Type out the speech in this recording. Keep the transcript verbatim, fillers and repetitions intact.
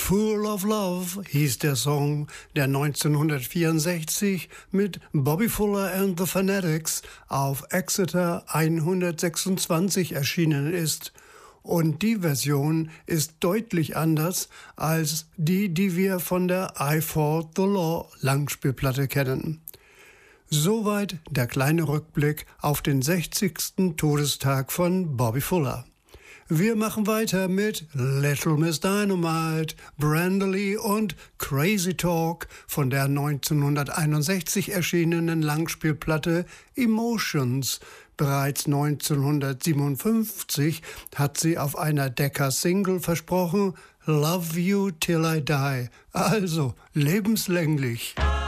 Full of Love hieß der Song, der neunzehnhundertvierundsechzig mit Bobby Fuller and the Fanatics auf Exeter hundertsechsundzwanzig erschienen ist. Und die Version ist deutlich anders als die, die wir von der I Fought the Law Langspielplatte kennen. Soweit der kleine Rückblick auf den sechzigsten Todestag von Bobby Fuller. Wir machen weiter mit Little Miss Dynamite, Brenda Lee und Crazy Talk von der neunzehnhunderteinundsechzig erschienenen Langspielplatte Emotions. Bereits neunzehnhundertsiebenundfünfzig hat sie auf einer Decca-Single versprochen, Love You Till I Die, also lebenslänglich.